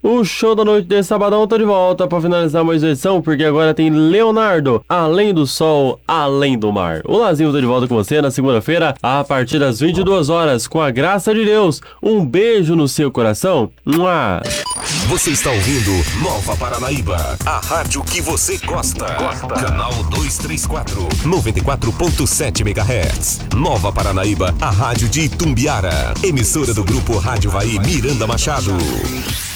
O show da noite de sabadão tá de volta pra finalizar mais uma edição, porque agora tem Leonardo, Além do Sol, Além do Mar. O Lazinho tá de volta com você na segunda-feira, a partir das 22 horas, com a graça de Deus. Um beijo no seu coração. Mua! Você está ouvindo Nova Paranaíba, a rádio que você gosta. Canal 234, 94.7 MHz. Nova Paranaíba, a rádio de Itumbiara. Emissora do grupo Rádio Vai Miranda Machado.